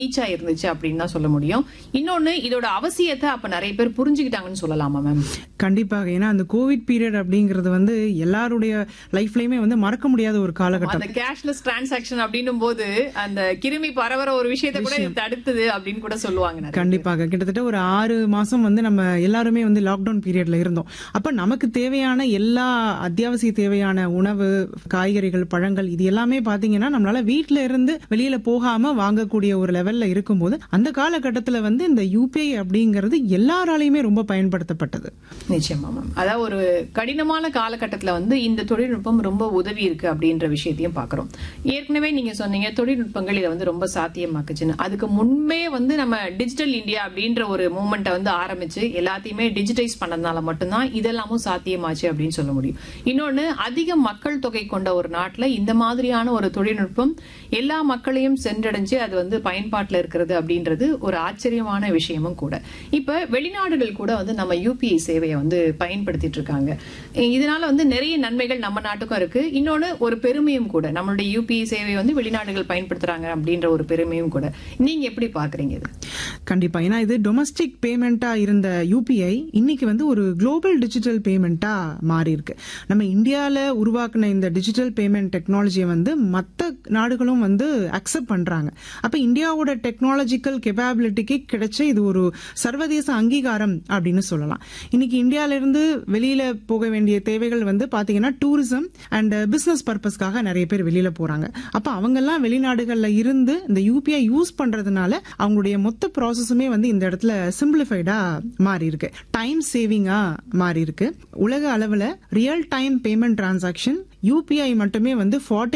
ரீச்சா இருந்துச்சு அப்படின்னு தான் சொல்ல முடியும். இன்னொன்னு இதோட அவசியத்தை அப்ப நிறைய பேர் புரிஞ்சுக்கிட்டாங்கன்னு சொல்லலாமா மேம்? கண்டிப்பாக. ஏன்னா அந்த கோவிட் பீரியட் அப்படிங்கிறது வந்து எல்லாருடைய லைஃப்லயுமே வந்து மறக்க முடியாத ஒரு காலகட்டம். அந்த கேஷ்லெஸ் டிரான்சாக்ஷன் அப்படின்னும் போது அந்த கிருமி பரவற ஒரு விஷயத்தை கூட இது தடுத்தது அப்படின்னு கூட சொல்லுவாங்க. கண்டிப்பாக. கிட்டத்தட்ட ஒரு 6 மாசம் வந்து நம்ம எல்லாருமே வந்து லாக்டவுன் பீரியட்ல இருந்தோம். அப்ப நமக்கு தேவையான எல்லா அத்தியாவசிய தேவையான உணவு, காய்கறிகள், பழங்கள் இது எல்லாமே பாத்தீங்கன்னா நம்மளால வீட்ல இருந்து வெளியில போகாம வாங்கக்கூடிய ஒரு லெவல்ல இருக்கும்போது அந்த காலகட்டத்துல வந்து இந்த யூபிஐ அப்படிங்கிறது எல்லாராலையுமே ரொம்ப பயன்படுத்தப்பட்டது. நிச்சயமா மேம். அதாவது ஒரு கடினமான காலகட்டத்துல வந்து இந்த தொழில்நுட்பம் ரொம்ப உதவி இருக்கு அப்படின்ற விஷயத்தையும் பாக்குறோம். ஏற்கனவே நீங்க சொன்னீங்க தொழில்நுட்பங்கள் இதை வந்து ரொம்ப சாத்தியமாக்குச்சுன்னு. அதுக்கு முன்பே வந்து நம்ம டிஜிட்டல் இந்தியா அப்படின்ற ஒரு மூவ்மெண்ட்டை வந்து ஆரம்பிச்சு எல்லாத்தையுமே டிஜிட்டைஸ் பண்ணதுனால மட்டும்தான் இதெல்லாமும் சாத்தியமாச்சு அப்படின்னு சொல்ல முடியும். இன்னொன்னு, அதிக மக்கள் தொகை கொண்ட ஒரு நாட்டுல இந்த மாதிரியான ஒரு தொழில்நுட்பம் எல்லா மக்களையும் சென்றடைஞ்சு அது வந்து பயன்பாட்டுல இருக்கிறது அப்படின்றது ஒரு ஆச்சரியமான விஷயமும் கூட. இப்ப வெளிநாடுகள் கூட வந்து நம்ம யூபிஐ சேவையை வந்து பயன்படுத்திட்டு இருக்காங்க. இதனால வந்து நிறைய நன்மைகள் நம்ம நாட்டுக்கும் இருக்கு. இன்னொன்னு ஒரு பெருமையும் கூட, நம்மளுடைய யூபிஐ சேவையை வந்து வெளிநாடுகள் பயன்படுத்துறாங்க அப்படின்ற ஒரு பெருமையும் கூட. நீங்க எப்படி பாக்குறீங்க இது? கண்டிப்பா. ஏன்னா இது டொமஸ்டிக் பேமெண்டா இருந்த யூபிஐ இன்னைக்கு வந்து ஒரு குளோபல் டிஜிட்டல் பேமெண்டா மாறி இருக்கு. நம்ம இந்தியால உருவாக்குன இந்த டிஜிட்டல் பேமெண்ட் டெக்னாலஜியை வந்து மத்த நாடுகளும் வந்து அக்செப்ட் பண்றாங்க. அப்ப இந்தியாவோட டெக்னாலஜிக்கல் கேப்பபிலிட்டிக்கு கிடைச்ச இது ஒரு சர்வதேச அங்கீகாரம் அப்படின்னு சொல்லலாம். இன்னைக்கு இந்தியால இருந்து வெளியில போக வேண்டிய தேவைகள் வந்து பாத்தீங்கன்னா டூரிசம் அண்ட் பிசினஸ் பர்பஸ்க்காக நிறைய பேர் வெளியில போறாங்க. அப்ப அவங்க எல்லாம் வெளிநாடுகள்ல இருந்து இந்த யூபிஐ யூஸ் பண்றதுனால அவங்களுடைய மொத்த ப்ராசஸுமே வந்து இந்த இடத்துல சிம்பிளிஃபைடா மாறி இருக்கு. டைம் சேவிங்கா மாறி இருக்கு. உலக அளவுல real time payment transaction UPI மட்டுமே வந்து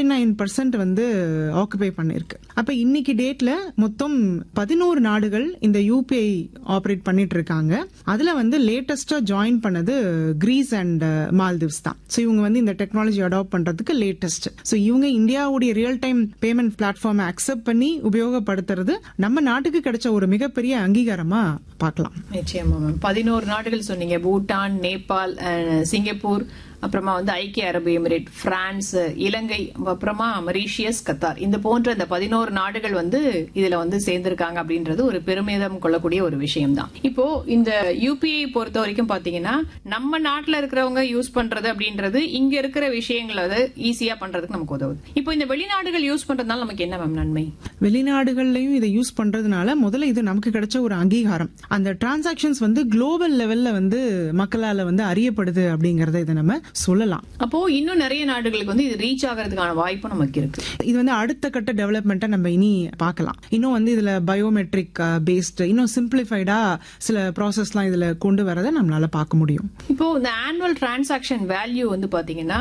49% வந்து ஆக்குபை பண்ணிருக்கு. அப்ப இன்னைக்கு டேட்ல மொத்தம் 11 நாடுகள் இந்த யூபிஐ ஆபரேட் பண்ணிட்டு இருக்காங்க. அதுல வந்து லேட்டஸ்டா ஜாயின் பண்ணது கிரீஸ் அண்ட் மால்தீவ்ஸ் தான். சோ இவங்க வந்து இந்த டெக்னாலஜி அடாப்ட் பண்றதுக்கு லேட்டஸ்ட். சோ இவங்க இந்தியாவுடைய real time payment platform accept பண்ணி உபயோகப்படுத்துறது நம்ம நாட்டுக்கு கிடைச்ச ஒரு மிகப்பெரிய அங்கீகாரமா பார்க்கலாம். நிச்சயமா மேம். 11 நாடுகள் சொன்னீங்க. பூட்டான், நேபாள், சிங்கப்பூர், அப்புறமா வந்து ஐக்கிய அரபு எமிரேட், பிரான்ஸ், இலங்கை, அப்புறமா மொரீஷியஸ், கத்தார், இந்த போன்ற இந்த 11 நாடுகள் வந்து இதுல வந்து சேர்ந்திருக்காங்க அப்படின்றது ஒரு பெருமிதம் கொள்ளக்கூடிய ஒரு விஷயம் தான். இப்போ இந்த யூபிஐ பொறுத்த வரைக்கும் பாத்தீங்கன்னா நம்ம நாட்டுல இருக்கிறவங்க யூஸ் பண்றது அப்படின்றது இங்க இருக்கிற விஷயங்களை வந்து ஈஸியா பண்றதுக்கு நமக்கு உதவுது. இப்போ இந்த வெளிநாடுகள் யூஸ் பண்றதுனால நமக்கு என்ன மேம் நன்மை? வெளிநாடுகள்லயும் இதை யூஸ் பண்றதுனால முதல்ல இது நமக்கு கிடைச்ச ஒரு அங்கீகாரம். அந்த டிரான்சாக்சன்ஸ் வந்து குளோபல் லெவல்ல வந்து மக்களால வந்து அறியப்படுது அப்படிங்கறத இதை நம்ம சொல்லலாம். அப்போ இன்னும் நிறைய நாடுகளுக்கு வந்து இது ரீச் ஆகிறதுக்கான வாய்ப்பு நமக்கு இருக்கு. இது வந்து அடுத்த கட்ட டெவலப்மெண்ட்டை நம்ம இனி பார்க்கலாம். இன்னும் வந்து இதுல பயோமெட்ரிக் பேஸ்ட் இன்னும் சிம்பிளிஃபைடா சில ப்ராசஸ்லாம் இதுல கொண்டு வரதை நம்மளால பார்க்க முடியும். இப்போ இந்த ஆனுவல் டிரான்சாக்சன் வேல்யூ வந்து பாத்தீங்கன்னா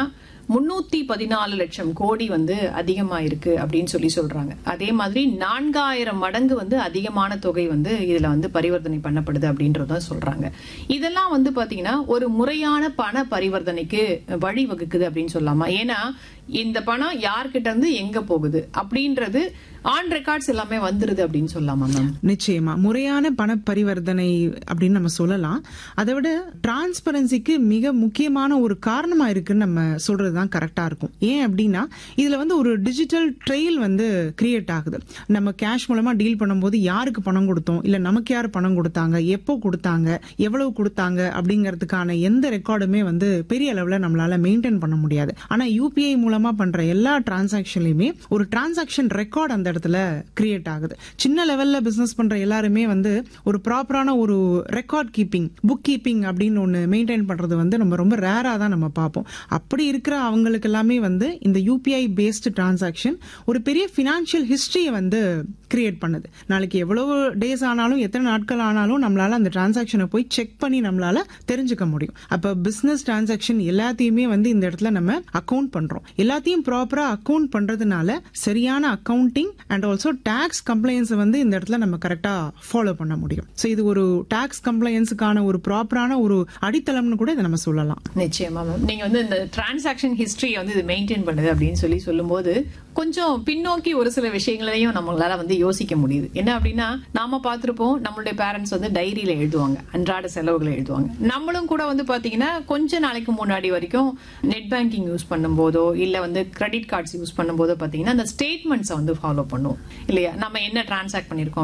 314 லட்சம் கோடி வந்து அதிகமா இருக்கு அப்படின்னு சொல்றாங்க. அதே மாதிரி 4000 மடங்கு வந்து அதிகமான தொகை வந்து இதுல வந்து பரிவர்த்தனை பண்ணப்படுது அப்படின்றத சொல்றாங்க. இதெல்லாம் வந்து பாத்தீங்கன்னா ஒரு முறையான பண பரிவர்த்தனைக்கு வழிவகுக்குது அப்படின்னு சொல்லலாமா? ஏன்னா இந்த பணம் யார்கிட்ட இருந்து எங்க போகுது அப்படின்றது ஆன் ரெக்கார்ட்ஸ் எல்லாமே வந்துருது அப்படின்னு சொல்லலாமா மேம்? நிச்சயமா முறையான பண பரிவர்த்தனை அப்படின்னு நம்ம சொல்லலாம். அதை விட டிரான்ஸ்பரன்சிக்கு மிக முக்கியமான ஒரு காரணமா இருக்குன்னு நம்ம சொல்றதுதான் கரெக்டா இருக்கும். ஏன் அப்படின்னா இதுல வந்து ஒரு டிஜிட்டல் ட்ரெயில் வந்து கிரியேட் ஆகுது. நம்ம கேஷ் மூலமா டீல் பண்ணும்போது யாருக்கு பணம் கொடுத்தோம், இல்ல நமக்கு யார் பணம் கொடுத்தாங்க, எப்போ கொடுத்தாங்க, எவ்வளவு கொடுத்தாங்க அப்படிங்கறதுக்கான எந்த ரெக்கார்டுமே வந்து பெரிய அளவுல நம்மளால மெயின்டைன் பண்ண முடியாது. ஆனா யூபிஐ மூலமா பண்ற எல்லா டிரான்சாக்சன்லயுமே ஒரு டிரான்சாக்சன் ரெக்கார்ட் அந்த இடத்துல கிரியேட் ஆகுது. சின்ன லெவல்ல பிசினஸ் பண்ற எல்லாருமே வந்து ஒரு ப்ராப்பரான ஒரு ரெக்கார்ட் கீப்பிங், புக் கீப்பிங் அப்படின்னு ஒன்னு மெயின்டைன் பண்றது வந்து நம்ம ரொம்ப ரேரா தான் நம்ம பார்ப்போம். அப்படி இருக்கிற அவங்களுக்கு எல்லாமே வந்து இந்த யூபிஐ பேஸ்ட் டிரான்சாக்சன் ஒரு பெரிய பினான்சியல் ஹிஸ்டரியை வந்து கிரியேட் பண்ணுது. நாளைக்கு எவ்வளவு டேஸ் ஆனாலும் எத்தனை நாட்கள் ஆனாலும் நம்மளால அந்த டிரான்சாக்சனை போய் செக் பண்ணி நம்மளால தெரிஞ்சுக்க முடியும். அப்ப பிசினஸ் டிரான்சாக்சன் எல்லாத்தையுமே வந்து இந்த இடத்துல நம்ம அக்கவுண்ட் பண்றோம். எல்லாத்தையும் ப்ராப்பரா அக்கவுண்ட் பண்றதுனால சரியான accounting and also tax compliance வந்து இந்த இடத்துல நம்ம கரெக்டா ஃபாலோ பண்ண முடியும். சோ இது ஒரு டாக்ஸ் கம்ப்ளைன்ஸுக்கான ஒரு ப்ராப்பரான ஒரு அடித்தளம்னு கூட இதை நம்ம சொல்லலாம். நிச்சயமா மேம். நீங்க வந்து இந்த டிரான்சாக்சன் ஹிஸ்டரியை வந்து இது மெயின்டைன் பண்ணுது அப்படின்னு சொல்லும்போது கொஞ்சம் பின்னோக்கி ஒரு சில விஷயங்களையும் நம்மளால வந்து யோசிக்க முடியுது. என்ன அப்படின்னா, நாம பார்த்திருப்போம் நம்மளுடைய பேரண்ட்ஸ் வந்து டைரியில எழுதுவாங்க, அன்றாட செலவுகளை எழுதுவாங்க. நம்மளும் கூட வந்து பாத்தீங்கன்னா கொஞ்ச நாளைக்கு முன்னாடி வரைக்கும் நெட் பேங்கிங் யூஸ் பண்ணும்போதோ இல்ல வந்து கிரெடிட் கார்ட்ஸ் யூஸ் பண்ணும்போதோ பாத்தீங்கன்னா அந்த ஸ்டேட்மெண்ட்ஸை வந்து ஃபாலோ பண்ணுவோம் இல்லையா? நம்ம என்ன டிரான்சாக்ட் பண்ணிருக்கோம்